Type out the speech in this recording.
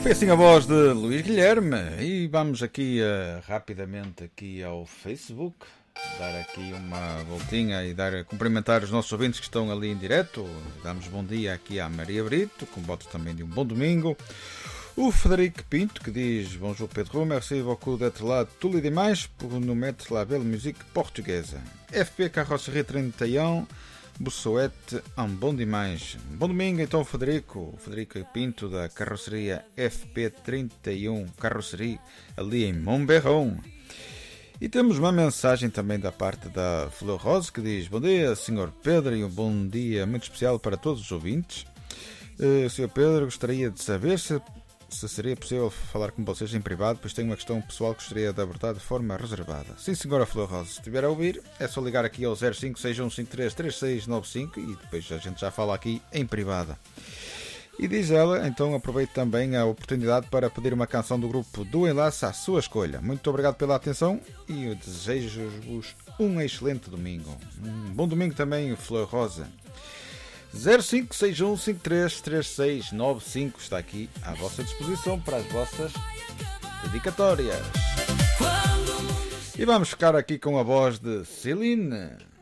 Foi assim a voz de Luís Guilherme e vamos aqui rapidamente aqui ao Facebook, dar aqui uma voltinha e cumprimentar os nossos ouvintes que estão ali em direto. Damos bom dia aqui à Maria Brito, com votos também de um bom domingo. O Frederico Pinto que diz: Bonjour Pedro, merci beaucoup d'être là tous les dimanches pour nous mettre la belle musique portuguesa. FP Carroceria 31 vous souhaite um bom dimanche. Bom domingo então, Frederico Pinto da Carroceria FP31 Carroceria ali em Montberron. E temos uma mensagem também da parte da Flor Rose que diz: Bom dia, Sr. Pedro, e um bom dia muito especial para todos os ouvintes. Sr. Pedro, gostaria de saber se seria possível falar com vocês em privado, pois tenho uma questão pessoal que gostaria de abordar de forma reservada. Sim, senhora Flor Rosa, se estiver a ouvir, é só ligar aqui ao 0561533695 e depois a gente já fala aqui em privado. E diz ela, então aproveito também a oportunidade para pedir uma canção do grupo do Enlace à sua escolha. Muito obrigado pela atenção e eu desejo-vos um excelente domingo. Um bom domingo também, Flor Rosa. 0561533695 está aqui à vossa disposição para as vossas dedicatórias. E vamos ficar aqui com a voz de Celine.